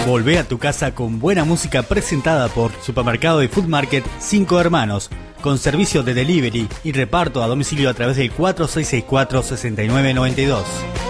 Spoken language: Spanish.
Volvé a tu casa con buena música presentada por Supermercado y Food Market 5 Hermanos, con servicio de delivery y reparto a domicilio a través del 4664-6992.